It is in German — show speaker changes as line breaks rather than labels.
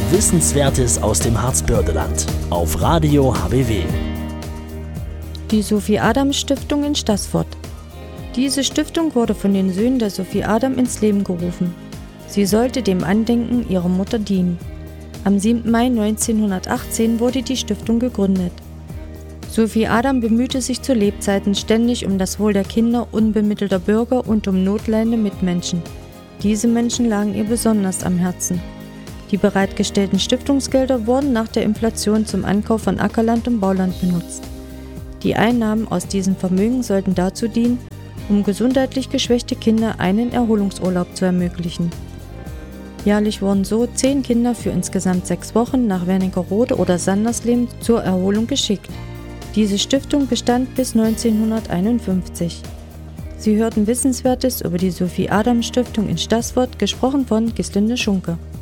Wissenswertes aus dem Harzbördeland auf Radio HBW.
Die Sophie-Adam-Stiftung in Staßfurt. Diese Stiftung wurde von den Söhnen der Sophie Adam ins Leben gerufen. Sie sollte dem Andenken ihrer Mutter dienen. Am 7. Mai 1918 wurde die Stiftung gegründet. Sophie Adam bemühte sich zu Lebzeiten ständig um das Wohl der Kinder unbemittelter Bürger und um notleidende Mitmenschen. Diese Menschen lagen ihr besonders am Herzen. Die bereitgestellten Stiftungsgelder wurden nach der Inflation zum Ankauf von Ackerland und Bauland benutzt. Die Einnahmen aus diesem Vermögen sollten dazu dienen, um gesundheitlich geschwächte Kinder einen Erholungsurlaub zu ermöglichen. Jährlich wurden so 10 Kinder für insgesamt 6 Wochen nach Wernigerode oder Sandersleben zur Erholung geschickt. Diese Stiftung bestand bis 1951. Sie hörten Wissenswertes über die Sophie Adam Stiftung in Staßfurt, gesprochen von Gislinde Schunke.